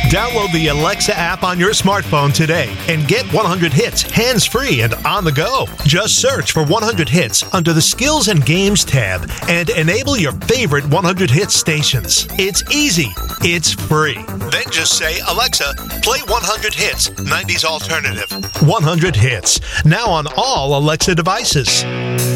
Download the Alexa app on your smartphone today and get 100 hits hands-free and on the go. Just search for 100 hits under the Skills and Games tab and enable your favorite 100 hits stations. It's easy. It's free. Then just say, Alexa, play 100 hits, 90s alternative. 100 hits. Now on all Alexa devices.